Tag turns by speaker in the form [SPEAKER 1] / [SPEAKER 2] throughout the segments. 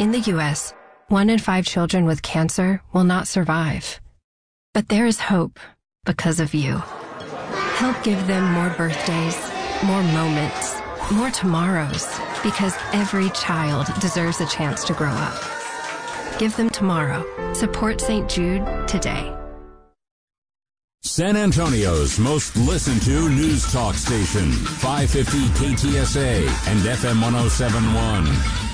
[SPEAKER 1] In the U.S., 1 in 5 children with cancer will not survive. But there is hope because of you. Help give them more birthdays, more moments, more tomorrows, because every child deserves a chance to grow up. Give them tomorrow. Support St. Jude today.
[SPEAKER 2] San Antonio's most listened to news talk station, 550 KTSA and FM 1071.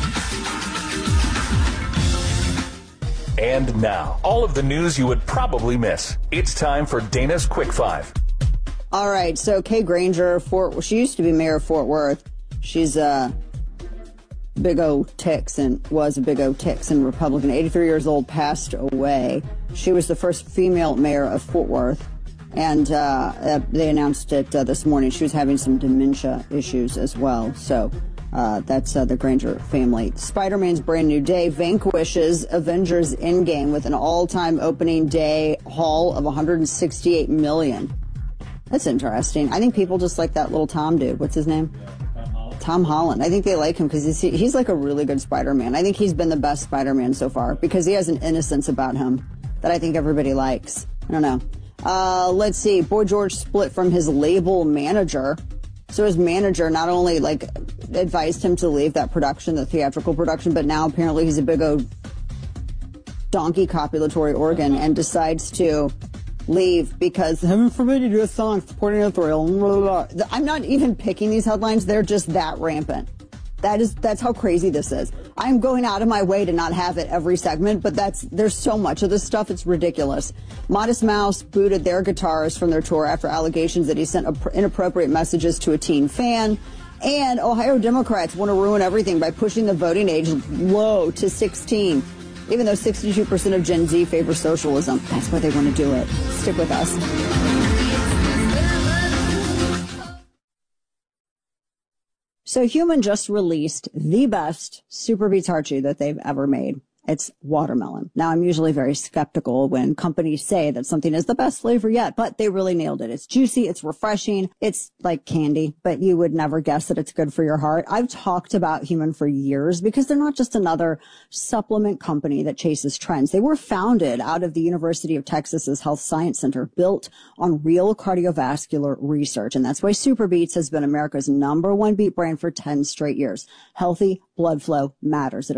[SPEAKER 3] And now, all of the news you would probably miss. It's time for Dana's Quick Five.
[SPEAKER 4] All right, so Kay Granger, she used to be mayor of Fort Worth. She's a big O Texan, was a big O Texan Republican, 83 years old, passed away. She was the first female mayor of Fort Worth, and they announced it this morning. She was having some dementia issues as well, so that's the Granger family. Spider-Man's Brand New Day vanquishes Avengers Endgame with an all-time opening day haul of $168 million. That's interesting. I think people just like that little Tom dude. What's his name? Tom Holland. I think they like him because he's like a really good Spider-Man. I think he's been the best Spider-Man so far because he has an innocence about him that I think everybody likes. I don't know. Let's see. Boy George split from his label manager. So his manager not only advised him to leave that production, the theatrical production, but now apparently he's a big old donkey copulatory organ and decides to leave because I'm forbidden to do a song supporting Israel. I'm not even picking these headlines. They're just that rampant. That's how crazy this is. I'm going out of my way to not have it every segment, but there's so much of this stuff. It's ridiculous. Modest Mouse booted their guitarist from their tour after allegations that he sent inappropriate messages to a teen fan. And Ohio Democrats want to ruin everything by pushing the voting age low to 16. Even though 62% of Gen Z favor socialism, that's why they want to do it. Stick with us. So Human just released the best Super Beats Heart Chew that they've ever made. It's watermelon. Now, I'm usually very skeptical when companies say that something is the best flavor yet, but they really nailed it. It's juicy. It's refreshing. It's like candy, but you would never guess that it's good for your heart. I've talked about Human for years because they're not just another supplement company that chases trends. They were founded out of the University of Texas's Health Science Center, built on real cardiovascular research. And that's why Super Beats has been America's #1 beat brand for 10 straight years. Healthy blood flow matters. It